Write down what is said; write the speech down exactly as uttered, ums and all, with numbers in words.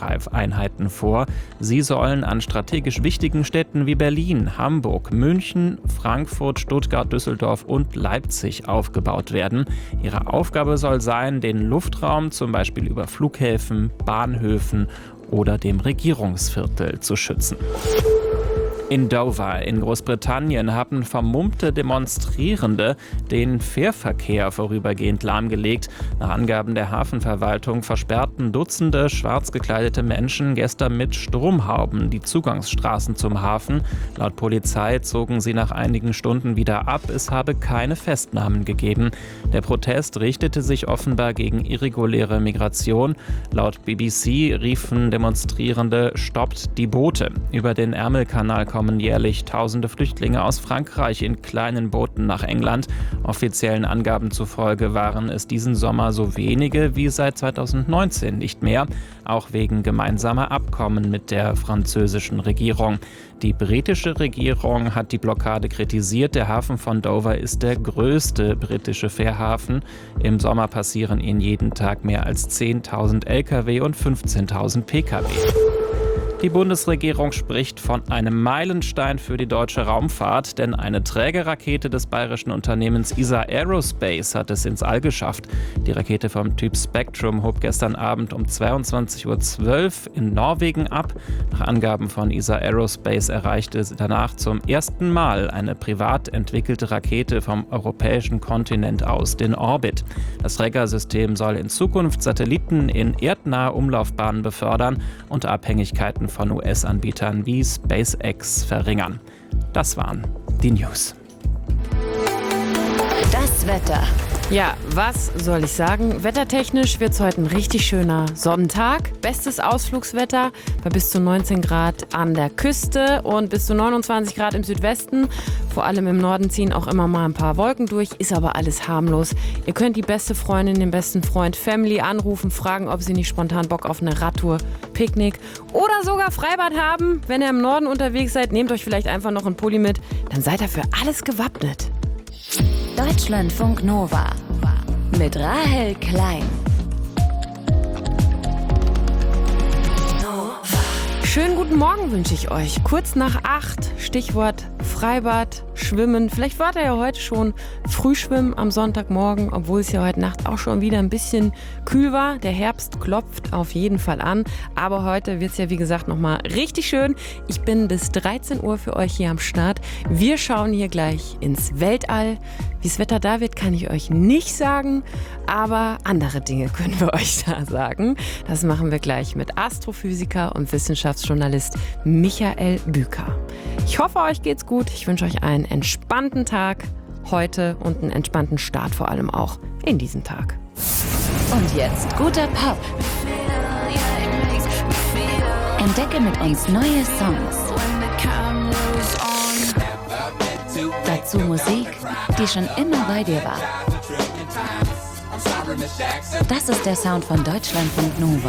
Einheiten vor. Sie sollen an strategisch wichtigen Städten wie Berlin, Hamburg, München, Frankfurt, Stuttgart, Düsseldorf und Leipzig aufgebaut werden. Ihre Aufgabe soll sein, den Luftraum zum Beispiel über Flughäfen, Bahnhöfen oder dem Regierungsviertel zu schützen. In Dover in Großbritannien haben vermummte Demonstrierende den Fährverkehr vorübergehend lahmgelegt. Nach Angaben der Hafenverwaltung versperrten Dutzende schwarz gekleidete Menschen gestern mit Stromhauben die Zugangsstraßen zum Hafen. Laut Polizei zogen sie nach einigen Stunden wieder ab. Es habe keine Festnahmen gegeben. Der Protest richtete sich offenbar gegen irreguläre Migration. Laut B B C riefen Demonstrierende: Stoppt die Boote. Über den Ärmelkanal kommen jährlich tausende Flüchtlinge aus Frankreich in kleinen Booten nach England. Offiziellen Angaben zufolge waren es diesen Sommer so wenige wie seit zweitausendneunzehn nicht mehr, auch wegen gemeinsamer Abkommen mit der französischen Regierung. Die britische Regierung hat die Blockade kritisiert. Der Hafen von Dover ist der größte britische Fährhafen. Im Sommer passieren ihn jeden Tag mehr als zehntausend L K W und fünfzehntausend P K W. Die Bundesregierung spricht von einem Meilenstein für die deutsche Raumfahrt, denn eine Trägerrakete des bayerischen Unternehmens E S A Aerospace hat es ins All geschafft. Die Rakete vom Typ Spectrum hob gestern Abend um zweiundzwanzig Uhr zwölf in Norwegen ab. Nach Angaben von E S A Aerospace erreichte sie danach zum ersten Mal eine privat entwickelte Rakete vom europäischen Kontinent aus den Orbit. Das Trägersystem soll in Zukunft Satelliten in erdnahe Umlaufbahnen befördern und Abhängigkeiten von U S-Anbietern wie SpaceX verringern. Das waren die News. Das Wetter. Ja, was soll ich sagen? Wettertechnisch wird es heute ein richtig schöner Sonnentag. Bestes Ausflugswetter bei bis zu neunzehn Grad an der Küste und bis zu neunundzwanzig Grad im Südwesten. Vor allem im Norden ziehen auch immer mal ein paar Wolken durch, ist aber alles harmlos. Ihr könnt die beste Freundin, den besten Freund, Family anrufen, fragen, ob sie nicht spontan Bock auf eine Radtour, Picknick oder sogar Freibad haben. Wenn ihr im Norden unterwegs seid, nehmt euch vielleicht einfach noch einen Pulli mit, dann seid ihr für alles gewappnet. Deutschlandfunk Nova mit Rahel Klein. Schönen guten Morgen wünsche ich euch. Kurz nach acht, Stichwort Freibad, Schwimmen. Vielleicht wart ihr ja heute schon Frühschwimmen am Sonntagmorgen, obwohl es ja heute Nacht auch schon wieder ein bisschen kühl war. Der Herbst klopft auf jeden Fall an. Aber heute wird es ja wie gesagt nochmal richtig schön. Ich bin bis dreizehn Uhr für euch hier am Start. Wir schauen hier gleich ins Weltall. Wie das Wetter da wird, kann ich euch nicht sagen, aber andere Dinge können wir euch da sagen. Das machen wir gleich mit Astrophysiker und Wissenschaftsjournalist Michael Büker. Ich hoffe, euch geht's gut. Ich wünsche euch einen entspannten Tag heute und einen entspannten Start vor allem auch in diesen Tag. Und jetzt guter Pop. Entdecke mit uns neue Songs. Dazu Musik, die schon immer bei dir war. Das ist der Sound von Deutschlandfunk Nova.